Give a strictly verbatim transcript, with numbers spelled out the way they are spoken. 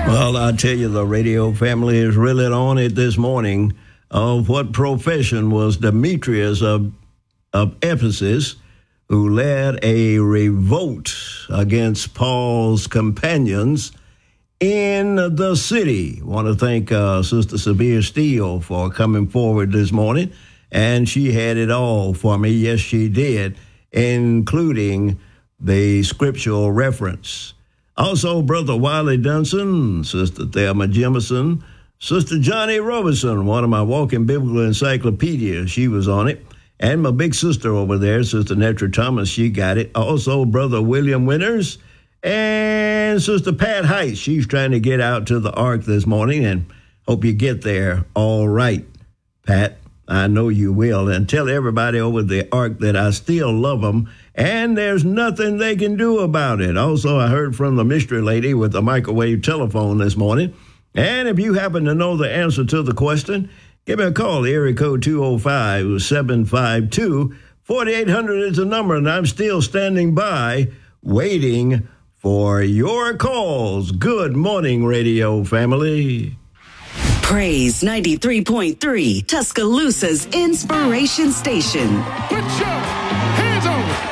Well, I tell you, the radio family is really on it this morning. Of what profession was Demetrius of, of Ephesus, who led a revolt against Paul's companions in the city. Want to thank uh, Sister Severe Steele for coming forward this morning, and she had it all for me. Yes, she did, including the scriptural reference. Also, Brother Wiley Dunson, Sister Thelma Jemison, Sister Johnny Robertson, one of my walking biblical encyclopedias, she was on it. And my big sister over there, Sister Netra Thomas, she got it. Also, Brother William Winters and Sister Pat Height. She's trying to get out to the Ark this morning, and hope you get there all right, Pat. I know you will. And tell everybody over the Ark that I still love them, and there's nothing they can do about it. Also, I heard from the mystery lady with the microwave telephone this morning. And if you happen to know the answer to the question, give me a call. The area code two oh five, seven five two, four eight zero zero is the number, and I'm still standing by waiting for your calls. Good morning, radio family. Praise ninety-three point three, Tuscaloosa's Inspiration Station. Put your hands on it.